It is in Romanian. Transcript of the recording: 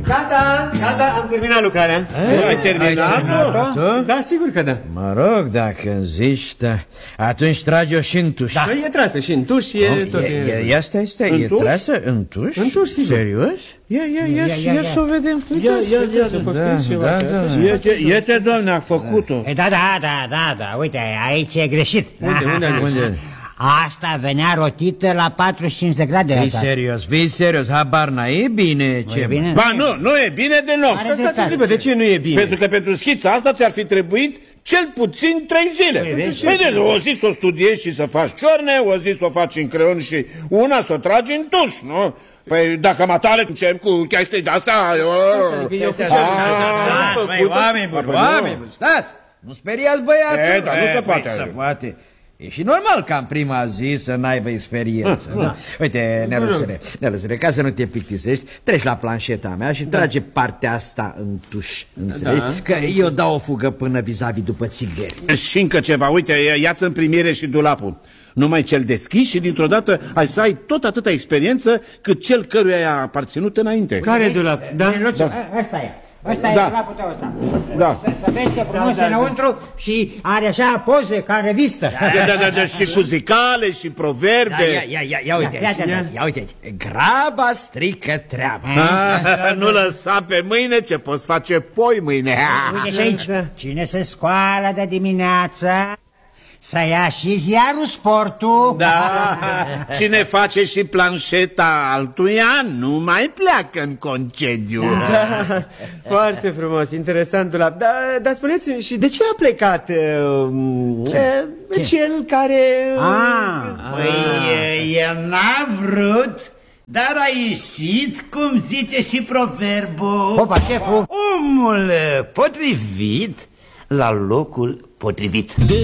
Gata, am terminat lucrarea. Ai terminat-o? Da, sigur că da. Mă rog, dacă îmi zici, da. Atunci trage-o și în tuș. Da, e trasă și în tuș, e tot... Asta este, e trasă în tuș? În tuș, sigur. Serios? Ia să o vedem. Iete, doamne, a făcut-o. Da, uite, aici e greșit. Unde? Asta venea rotită la 45 de grade. Fii serios, habar n-ai, e bine ce? Bine? Ba nu e bine deloc. Stați un clipă, de ce nu e bine? Pentru că pentru schița asta ți-ar fi trebuit cel puțin 3 zile. Vede, o zi să o studiezi și să faci ciorne, o zi să o faci în creion și una să o tragi în tuș, nu? Păi dacă matale cu chestii de-astea... Oameni buni, stați! Nu speriați băiatul! Nu se poate. Se poate. E și normal ca în prima zi să n-aibă experiență. Da. Uite, Nelusule, ca să nu te plictisești, treci la planșeta mea și trage partea asta în tuș. Înțelegi? Că eu dau o fugă până vis-a-vis după țigări. Și încă ceva, uite, ia-ți în primire și dulapul. Numai cel deschis și dintr-o dată ai să ai tot atâta experiență cât cel căruia i-a aparținut înainte. Care dulap? Da? Ăsta e. Asta e dulapul tău ăsta. Da. Să vezi ce frumos înăuntru și are așa poze ca în revistă. Da, și cu zicale și proverbe. Ia uite aici. Graba strică treaba. Nu lăsa pe mâine ce poți face poi mâine. Uite și aici. Cine se scoală de dimineață să ia și ziarul Sportul. Da, cine face și planșeta altuia nu mai pleacă în concediu. Foarte frumos, interesant dulap. Dar spuneți-mi, și de ce a plecat cel care... Păi el n-a vrut, dar a ieșit, cum zice și proverbul. Opa, șeful! Omul potrivit la locul potrivit.